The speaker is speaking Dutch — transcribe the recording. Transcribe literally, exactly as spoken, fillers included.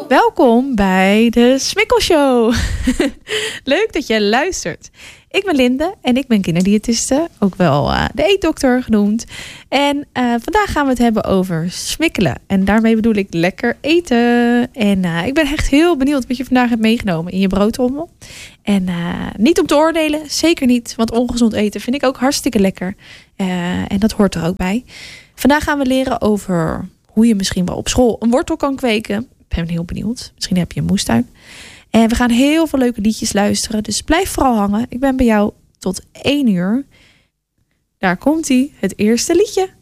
Welkom bij de Smikkelshow. Leuk dat je luistert. Ik ben Linde en ik ben kinderdiëtiste, ook wel uh, de eetdokter genoemd. En uh, vandaag gaan we het hebben over smikkelen. En daarmee bedoel ik lekker eten. En uh, ik ben echt heel benieuwd wat je vandaag hebt meegenomen in je broodtrommel. En uh, niet om te oordelen, zeker niet. Want ongezond eten vind ik ook hartstikke lekker. Uh, en dat hoort er ook bij. Vandaag gaan we leren over hoe je misschien wel op school een wortel kan kweken. Ik ben heel benieuwd. Misschien heb je een moestuin. En we gaan heel veel leuke liedjes luisteren. Dus blijf vooral hangen. Ik ben bij jou tot één uur. Daar komt-ie, het eerste liedje.